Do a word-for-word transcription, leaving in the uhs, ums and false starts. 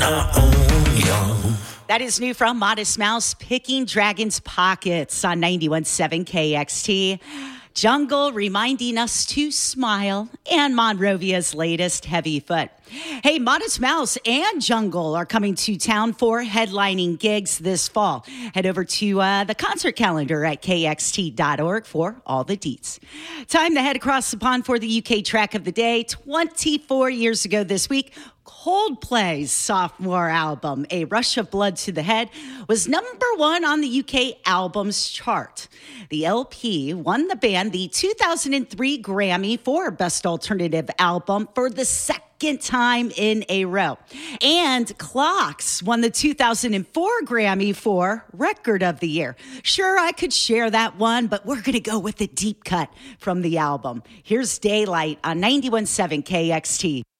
That is new from Modest Mouse, Picking Dragon's Pockets on ninety-one point seven K X T. Jungle reminding us to smile, and Monrovia's latest Heavy Foot. Hey, Modest Mouse and Jungle are coming to town for headlining gigs this fall. Head over to uh, the concert calendar at K X T dot org for all the deets. Time to head across the pond for the U K track of the day. twenty-four years ago this week, Coldplay's sophomore album, A Rush of Blood to the Head, was number one on the U K albums chart. The L P won the band the two thousand three Grammy for Best Alternative Album for the second time in a row. And Clocks won the two thousand four Grammy for Record of the Year. Sure, I could share that one, but we're going to go with the deep cut from the album. Here's Daylight on ninety-one point seven K X T.